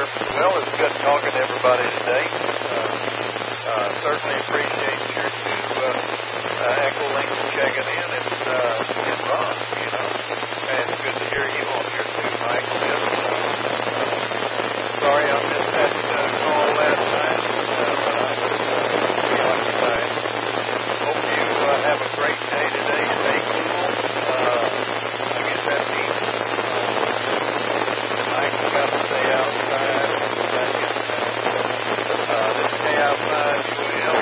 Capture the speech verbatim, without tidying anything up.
here. Well, it's good talking to everybody today. Uh, uh, certainly appreciate your two uh, uh, Echo Links checking in, and, uh, and Ron, you know. And it's good to hear you on here too, Michael. And, uh, sorry I missed that uh, call last night. Uh, I was uh, preoccupied. Hope you uh, have a great day.